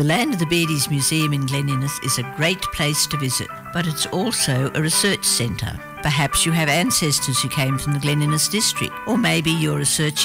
The Land of the Beardies Museum in Glen Innes is a great place to visit, but it's also a research centre. Perhaps you have ancestors who came from the Glen Innes district, or maybe you're researching